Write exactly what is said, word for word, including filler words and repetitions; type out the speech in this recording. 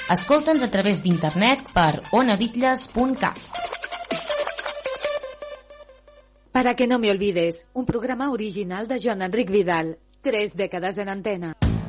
Escolta'ns a través d'internet per onabitlles punt cat. Para que no me olvides, un programa original de Joan Enric Vidal. Tres dècades en antena.